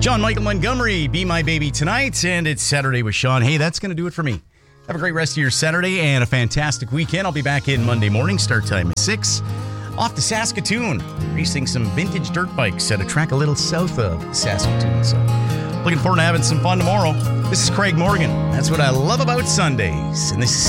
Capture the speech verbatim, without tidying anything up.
John Michael Montgomery, Be My Baby Tonight, and it's Saturday with Sean. Hey, that's going to do it for me. Have a great rest of your Saturday and a fantastic weekend. I'll be back in Monday morning, start time at six. Off to Saskatoon, racing some vintage dirt bikes at a track a little south of Saskatoon. So, looking forward to having some fun tomorrow. This is Craig Morgan. That's what I love about Sundays. And this is